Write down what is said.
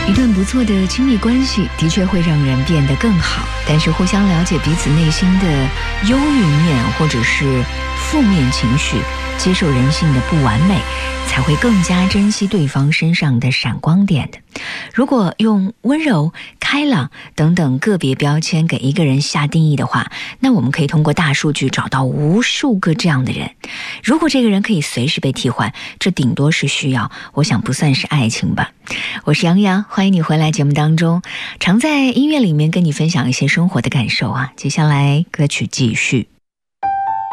一段不错的亲密关系的确会让人变得更好，但是互相了解彼此内心的忧郁面或者是负面情绪，接受人性的不完美，才会更加珍惜对方身上的闪光点的。如果用温柔、开朗等等个别标签给一个人下定义的话，那我们可以通过大数据找到无数个这样的人。如果这个人可以随时被替换，这顶多是需要，我想不算是爱情吧。我是杨洋，欢迎你回来节目当中，常在音乐里面跟你分享一些生活的感受啊。接下来歌曲继续。